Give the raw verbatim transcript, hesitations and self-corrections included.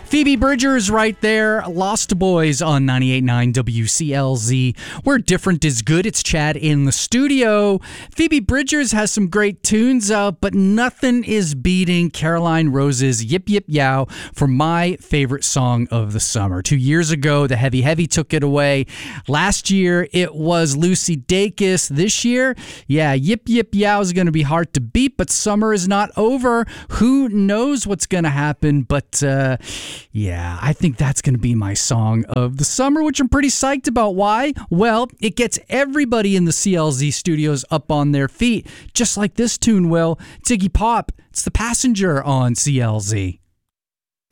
Phoebe Bridgers right there. Lost Boys on ninety-eight point nine W C L Z. Where different is good. It's Chad in the studio. Phoebe Bridgers has some great tunes, uh, but nothing is beating Caroline Rose's Yip Yip Yow for my favorite song of the summer. Two years ago, the Heavy Heavy took it away. Last year, it was Lucy Dacus. This year, yeah, Yip Yip Yow is going to be hard to beat, but summer is not over. Who knows what's going to happen, but uh, yeah, I think that's going to be my song of the summer, which I'm pretty psyched about. Why? Well, it gets everybody in the C L Z studios up on their feet, just like this tune will. It's Iggy Pop. It's The Passenger on C L Z.